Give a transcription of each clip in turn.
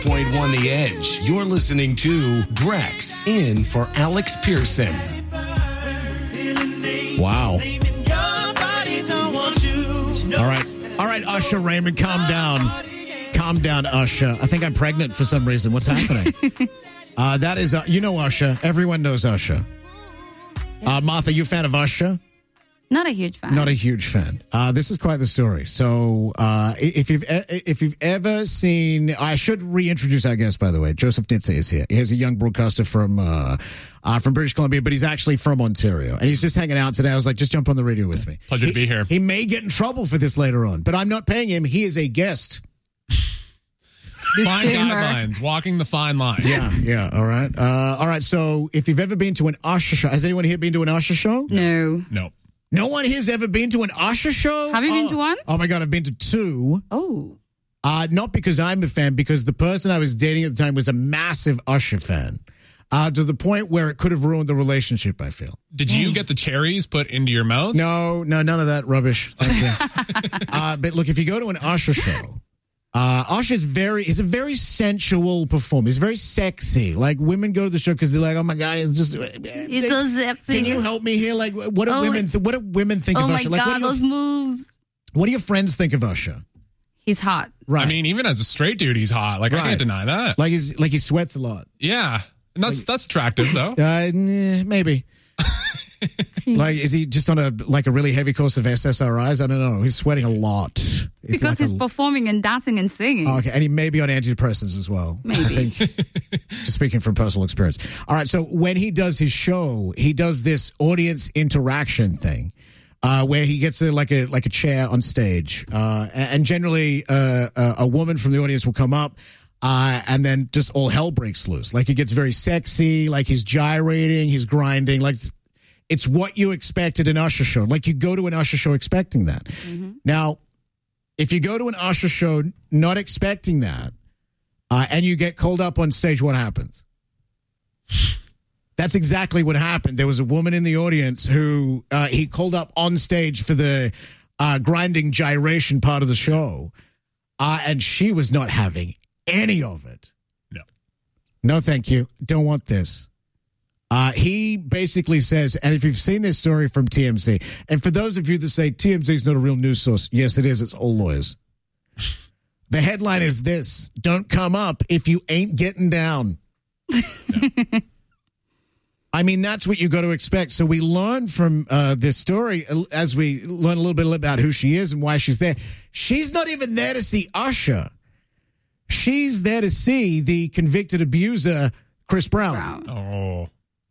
101 The Edge. You're listening to Drex in for Alex Pearson. Wow. All right, Usher Raymond, calm down. Calm down, Usher. I think I'm pregnant for some reason. What's happening? That is, you know Usher. Everyone knows Usher. Martha, you a fan of Usher? Not a huge fan. Not a huge fan. This is quite the story. So, if you've ever seen, I should reintroduce our guest, by the way. Joseph Nitze is here. He's a young broadcaster from British Columbia, but he's actually from Ontario, and he's just hanging out today. I was like, just jump on the radio with me. Pleasure to be here. He may get in trouble for this later on, but I'm not paying him. He is a guest. Fine guidelines, walking the fine line. Yeah. All right. So, if you've ever been to an Usher show, has anyone here been to an Usher show? No. No one here's ever been to an Usher show? Have you been to one? Oh, my God, I've been to two. Oh. Not because I'm a fan, because the person I was dating at the time was a massive Usher fan. To the point where it could have ruined the relationship, I feel. Did you get the cherries put into your mouth? No, none of that rubbish. Thank you. But look, if you go to an Usher show, Usher is a very sensual performer. He's very sexy. Like, women go to the show because they're like, oh my God, he's so sexy. Can you help me here? Like, what do women think of Usher? Oh my God, those moves. What do your friends think of Usher? He's hot. Right. I mean, even as a straight dude, he's hot. Like, I can't deny that. Like he sweats a lot. Yeah. And that's attractive, though. Maybe. Like, is he just on a really heavy course of SSRIs? I don't know. He's sweating a lot. Because he's performing and dancing and singing. Oh, okay, and he may be on antidepressants as well. Maybe. I think, just speaking from personal experience. All right, so when he does his show, he does this audience interaction thing, where he gets a chair on stage, and generally a woman from the audience will come up. And then just all hell breaks loose. Like, it gets very sexy. Like, he's gyrating, he's grinding. Like, it's what you expect at an Usher show. Like, you go to an Usher show expecting that. Mm-hmm. Now, if you go to an Usher show not expecting that, and you get called up on stage, what happens? That's exactly what happened. There was a woman in the audience who he called up on stage for the grinding gyration part of the show, and she was not having any of it. No, thank you. Don't want this. He basically says, and if you've seen this story from TMZ, and for those of you that say TMZ is not a real news source, yes, it is. It's all lawyers. The headline is this: don't come up if you ain't getting down. I mean, that's what you got to expect. So we learn from this story, as we learn a little bit about who she is and why she's there. She's not even there to see Usher. She's there to see the convicted abuser, Chris Brown. Oh.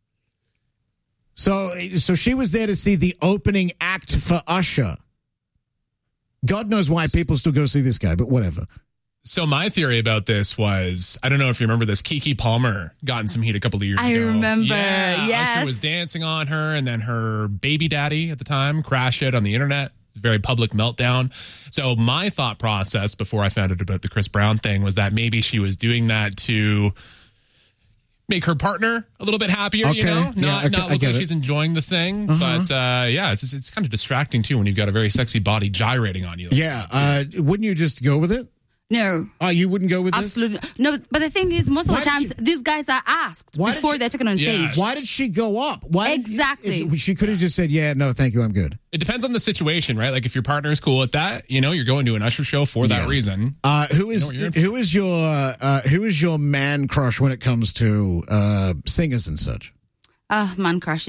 So she was there to see the opening act for Usher. God knows why people still go see this guy, but whatever. So my theory about this was, I don't know if you remember this, Keke Palmer got in some heat a couple of years ago. I remember, yeah, yes. Usher was dancing on her, and then her baby daddy at the time crashed it on the internet. Very public meltdown. So my thought process before I found out about the Chris Brown thing was that maybe she was doing that to make her partner a little bit happier, okay. Not look like she's enjoying the thing. But it's kind of distracting too when you've got a very sexy body gyrating on you. Wouldn't you just go with it? No. Oh, you wouldn't go with this? Absolutely. No, but the thing is, most of the times, these guys are asked before they're taken on stage. Why did she go up? Exactly. She could have just said, yeah, no, thank you, I'm good. It depends on the situation, right? Like, if your partner is cool at that, you're going to an Usher show for that reason. Who is your man crush when it comes to singers and such? Man crush.